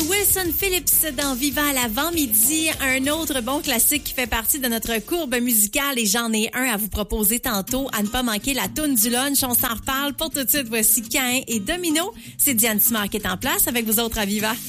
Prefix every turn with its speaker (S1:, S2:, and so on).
S1: Wilson Phillips dans Vivant à l'avant-midi. Un autre bon classique qui fait partie de notre courbe musicale et j'en ai un à vous proposer tantôt. À ne pas manquer la toune du lunch. On s'en reparle. Pour tout de suite, voici Caïn et Domino. C'est Diane Simard qui est en place avec vous autres à Vivant.